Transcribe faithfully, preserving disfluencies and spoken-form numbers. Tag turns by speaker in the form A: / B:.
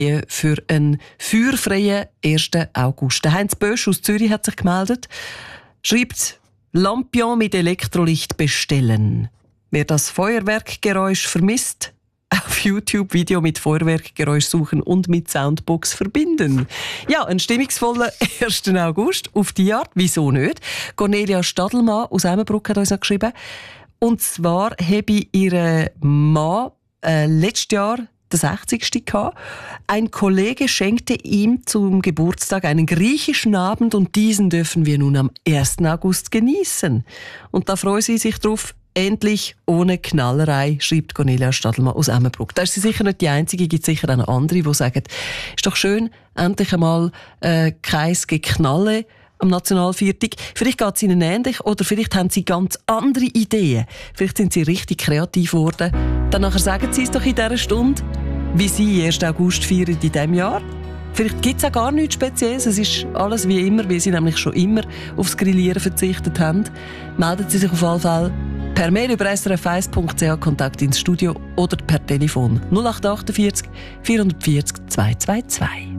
A: für einen feuerfreien ersten August. Der Heinz Bösch aus Zürich hat sich gemeldet, schreibt Lampion mit Elektrolicht bestellen. Wer das Feuerwerkgeräusch vermisst, auf YouTube Video mit Feuerwerkgeräusch suchen und mit Soundbox verbinden. Ja, ein stimmungsvoller ersten August auf die Art. Wieso nicht? Cornelia Stadelmann aus Emmenbruck hat uns noch geschrieben. Und zwar habe ihre Mann äh, letztes Jahr der sechzigste gehabt. Ein Kollege schenkte ihm zum Geburtstag einen griechischen Abend und diesen dürfen wir nun am ersten August genießen. Und da freuen sie sich drauf. Endlich ohne Knallerei, schreibt Cornelia Stadelmann aus Emmenbruck. Da ist sie sicher nicht die Einzige, gibt sicher auch noch andere, die sagen, ist doch schön, endlich einmal äh, kein Geknalle am Nationalviertag. Vielleicht geht es ihnen ähnlich oder vielleicht haben sie ganz andere Ideen. Vielleicht sind sie richtig kreativ geworden. Dann nachher sagen sie es doch in dieser Stunde, wie sie ersten August feiern in diesem Jahr. Vielleicht gibt es auch gar nichts Spezielles. Es ist alles wie immer, weil sie nämlich schon immer aufs Grillieren verzichtet haben. Melden Sie sich auf alle Fälle per Mail über s r f eins punkt c h, Kontakt ins Studio oder per Telefon null acht acht vier vier vier vier zwei zwei zwei.